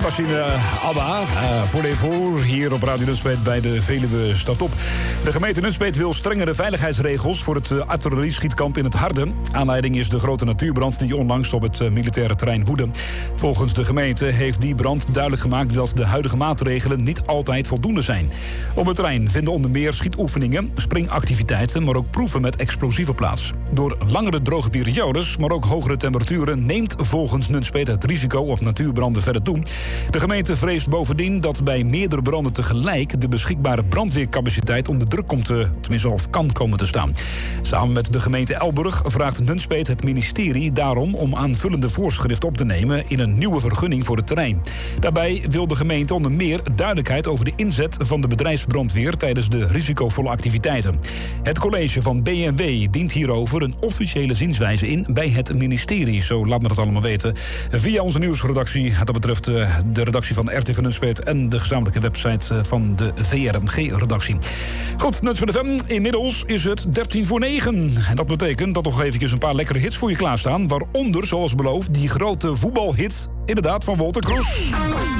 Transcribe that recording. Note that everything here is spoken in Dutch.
machine ABBA. Voor de voor hier op Radio Nunspeet bij de Veluwe staat op. De gemeente Nunspeet wil strengere veiligheidsregels voor het artillerieschietkamp in het Harde. Aanleiding is de grote natuurbrand die onlangs op het militaire terrein woedde. Volgens de gemeente heeft die brand duidelijk gemaakt dat de huidige maatregelen niet altijd voldoende zijn. Op het terrein vinden onder meer schietoefeningen, springactiviteiten, maar ook proeven met explosieven plaats. Door langere droge periodes, maar ook hogere temperaturen neemt volgens Nunspeet het risico op natuurbranden verder toe. De gemeente vreest bovendien dat bij meerdere branden tegelijk de beschikbare brandweercapaciteit onder druk komt tenminste of kan komen te staan. Samen met de gemeente Elburg vraagt Nunspeet het ministerie daarom om aanvullende voorschriften op te nemen in een nieuwe vergunning voor het terrein. Daarbij wil de gemeente onder meer duidelijkheid over de inzet van de bedrijfsbrandweer tijdens de risicovolle activiteiten. Het college van BMW dient hierover een officiële zienswijze in bij het ministerie. Zo laat me dat allemaal weten via onze nieuwsredactie. Dat betreft de redactie van RTV Nunspeet en de gezamenlijke website van de VRMG-redactie. Goed, Nunspeet FM. Inmiddels is het 9:13. En dat betekent dat nog eventjes een paar lekkere hits voor je klaarstaan. Waaronder, zoals beloofd, die grote voetbalhit inderdaad van Wolter Kroes.